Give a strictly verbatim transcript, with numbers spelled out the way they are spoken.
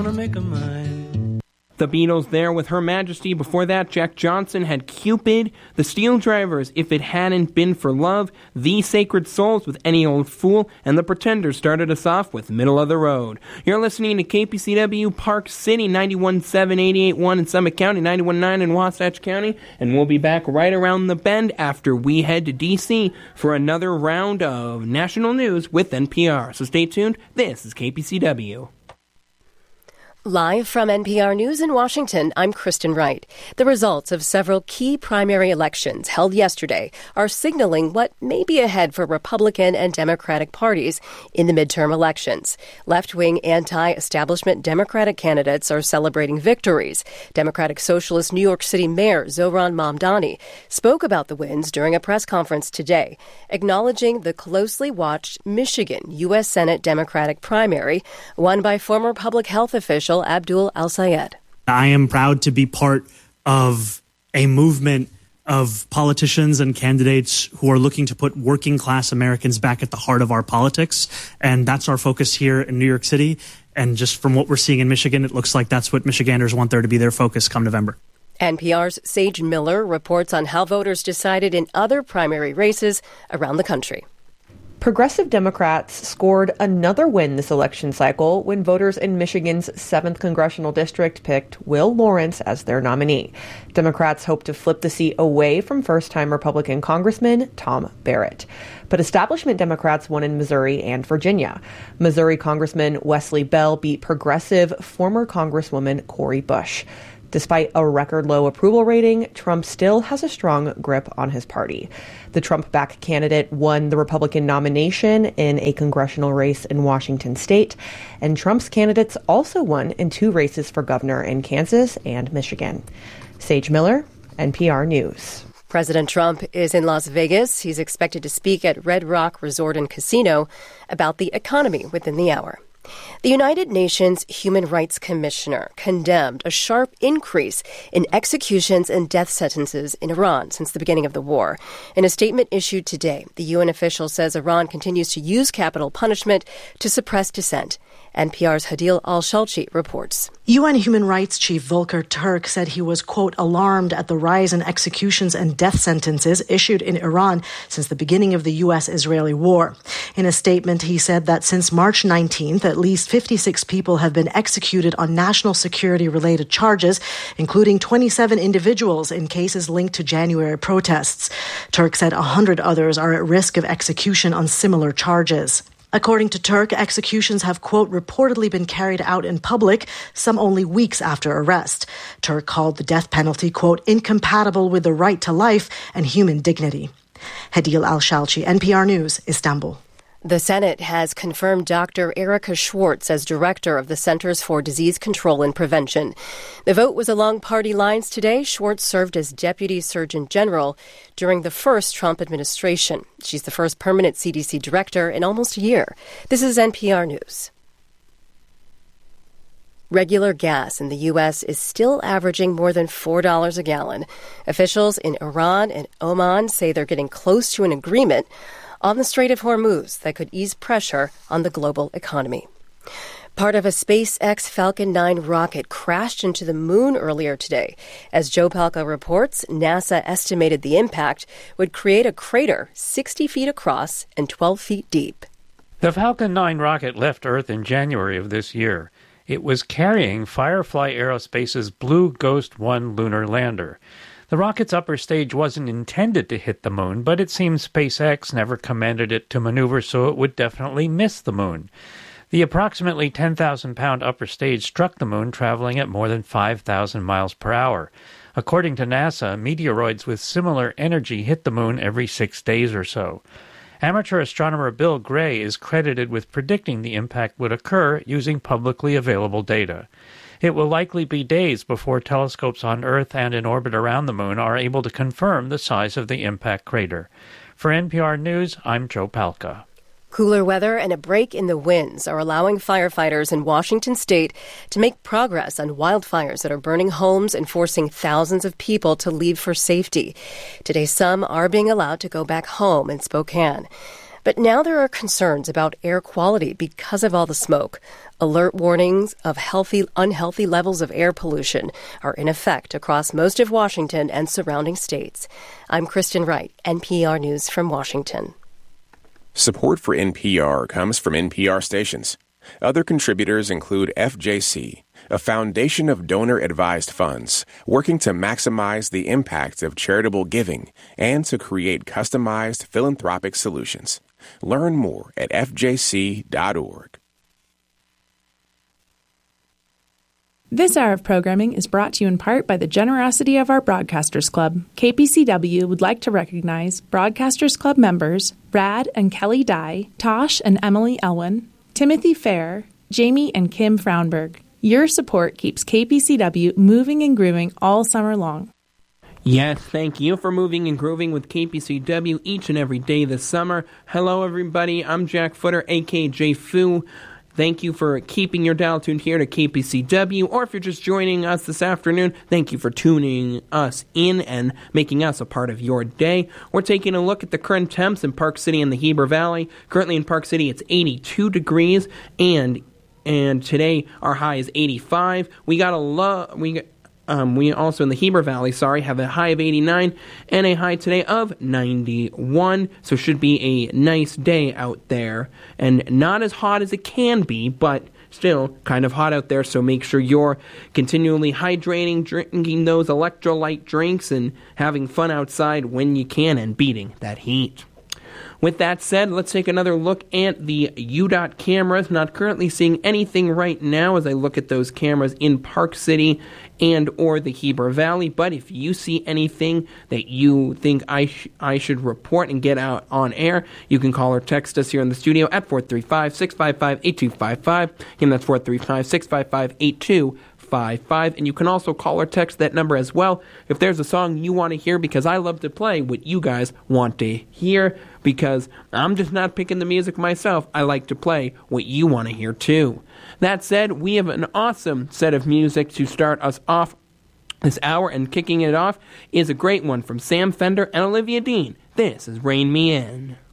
gonna make 'em mine. The Beatles there with Her Majesty. Before that, Jack Johnson had Cupid. The Steel Drivers, If It Hadn't Been for Love. The Sacred Souls with Any Old Fool. And The Pretenders started us off with Middle of the Road. You're listening to K P C W Park City, ninety-one point seven, eighty-eight point one in Summit County, ninety-one point nine in Wasatch County. And we'll be back right around the bend after we head to D C for another round of national news with N P R. So stay tuned. This is K P C W. Live from N P R News in Washington, I'm Kristen Wright. The results of several key primary elections held yesterday are signaling what may be ahead for Republican and Democratic parties in the midterm elections. Left-wing anti-establishment Democratic candidates are celebrating victories. Democratic Socialist New York City Mayor Zohran Mamdani spoke about the wins during a press conference today, acknowledging the closely watched Michigan U S Senate Democratic primary won by former public health official Abdul Al-Sayed. I am proud to be part of a movement of politicians and candidates who are looking to put working class Americans back at the heart of our politics. And that's our focus here in New York City. And just from what we're seeing in Michigan, it looks like that's what Michiganders want there to be their focus come November. N P R's Sage Miller reports on how voters decided in other primary races around the country. Progressive Democrats scored another win this election cycle when voters in Michigan's seventh Congressional District picked Will Lawrence as their nominee. Democrats hope to flip the seat away from first-time Republican Congressman Tom Barrett. But establishment Democrats won in Missouri and Virginia. Missouri Congressman Wesley Bell beat progressive former Congresswoman Cori Bush. Despite a record-low approval rating, Trump still has a strong grip on his party. The Trump-backed candidate won the Republican nomination in a congressional race in Washington state, and Trump's candidates also won in two races for governor in Kansas and Michigan. Sage Miller, N P R News. President Trump is in Las Vegas. He's expected to speak at Red Rock Resort and Casino about the economy within the hour. The United Nations Human Rights Commissioner condemned a sharp increase in executions and death sentences in Iran since the beginning of the war. In a statement issued today, the U N official says Iran continues to use capital punishment to suppress dissent. N P R's Hadil Al-Shalchi reports. U N Human Rights Chief Volker Turk said he was, quote, alarmed at the rise in executions and death sentences issued in Iran since the beginning of the U S-Israeli war. In a statement, he said that since March nineteenth, at least fifty-six people have been executed on national security-related charges, including twenty-seven individuals in cases linked to January protests. Turk said one hundred others are at risk of execution on similar charges. According to Turk, executions have, quote, reportedly been carried out in public, some only weeks after arrest. Turk called the death penalty, quote, incompatible with the right to life and human dignity. Hadil Al-Shalchi, N P R News, Istanbul. The Senate has confirmed Doctor Erica Schwartz as director of the Centers for Disease Control and Prevention. The vote was along party lines today. Schwartz served as Deputy Surgeon General during the first Trump administration. She's the first permanent C D C director in almost a year. This is N P R News. Regular gas in the U S is still averaging more than four dollars a gallon. Officials in Iran and Oman say they're getting close to an agreement on the Strait of Hormuz that could ease pressure on the global economy. Part of a SpaceX Falcon nine rocket crashed into the moon earlier today. As Joe Palca reports, NASA estimated the impact would create a crater sixty feet across and twelve feet deep. The Falcon nine rocket left Earth in January of this year. It was carrying Firefly Aerospace's Blue Ghost one lunar lander. The rocket's upper stage wasn't intended to hit the moon, but it seems SpaceX never commanded it to maneuver so it would definitely miss the moon. The approximately ten thousand pound upper stage struck the moon traveling at more than five thousand miles per hour. According to NASA, meteoroids with similar energy hit the moon every six days or so. Amateur astronomer Bill Gray is credited with predicting the impact would occur using publicly available data. It will likely be days before telescopes on Earth and in orbit around the moon are able to confirm the size of the impact crater. For N P R News, I'm Joe Palca. Cooler weather and a break in the winds are allowing firefighters in Washington state to make progress on wildfires that are burning homes and forcing thousands of people to leave for safety. Today, some are being allowed to go back home in Spokane. But now there are concerns about air quality because of all the smoke. Alert warnings of healthy, unhealthy levels of air pollution are in effect across most of Washington and surrounding states. I'm Kristen Wright, N P R News from Washington. Support for N P R comes from N P R stations. Other contributors include F J C, a foundation of donor-advised funds working to maximize the impact of charitable giving and to create customized philanthropic solutions. Learn more at f j c dot org. This hour of programming is brought to you in part by the generosity of our Broadcasters Club. K P C W would like to recognize Broadcasters Club members Brad and Kelly Dye, Tosh and Emily Elwin, Timothy Fair, Jamie and Kim Fraunberg. Your support keeps K P C W moving and grooving all summer long. Yes, thank you for moving and grooving with K P C W each and every day this summer. Hello, everybody. I'm Jack Footer, a k a. J Fu. Thank you for keeping your dial tuned here to K P C W, or if you're just joining us this afternoon, thank you for tuning us in and making us a part of your day. We're taking a look at the current temps in Park City and the Heber Valley. Currently in Park City, it's eighty-two degrees, and and today our high is eighty-five. We got a low, we got, Um, we also in the Heber Valley, sorry, have a high of eighty-nine and a high today of ninety-one. So should be a nice day out there. And not as hot as it can be, but still kind of hot out there. So make sure you're continually hydrating, drinking those electrolyte drinks, and having fun outside when you can and beating that heat. With that said, let's take another look at the U DOT cameras. Not currently seeing anything right now as I look at those cameras in Park City and or the Heber Valley. But if you see anything that you think I sh- I should report and get out on air, you can call or text us here in the studio at four three five, six five five, eight two five five. Again, that's four three five, six five five, eight two five five. And you can also call or text that number as well if there's a song you want to hear, because I love to play what you guys want to hear, because I'm just not picking the music myself. I like to play what you want to hear too. That said, we have an awesome set of music to start us off this hour, and kicking it off is a great one from Sam Fender and Olivia Dean. This is Rain Me In.